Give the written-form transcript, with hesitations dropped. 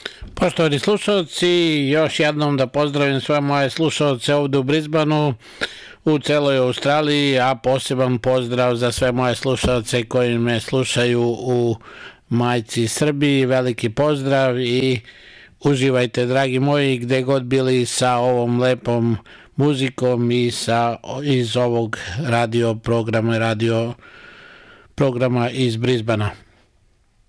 Poštovani slušalci, još jednom da pozdravim sve moje slušalce ovde u Brisbaneu, u celoj Australiji, a poseban pozdrav za sve moje slušalce koji me slušaju u majci Srbiji. Veliki pozdrav i uživajte, dragi moji, gde god bili sa ovom lepom muzikom i iz ovog radio programa iz Brisbanea.